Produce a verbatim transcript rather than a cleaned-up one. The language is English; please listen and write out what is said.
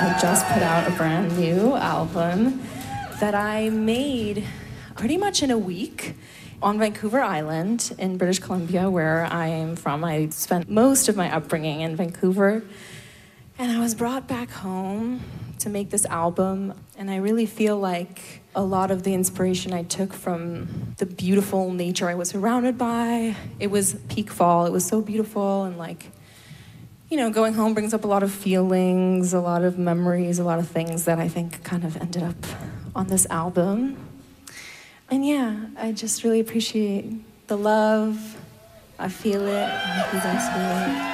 I just put out a brand new album that I made pretty much in a week on Vancouver Island in British Columbia, where I am from. I spent most of my upbringing in Vancouver, and I was brought back home to make this album, and I really feel like a lot of the inspiration I took from the beautiful nature I was surrounded by. It was peak fall, it was so beautiful, and like, you know, going home brings up a lot of feelings, a lot of memories, a lot of things that I think kind of ended up on this album. And yeah, I just really appreciate the love. I feel it. I hope you guys feel it.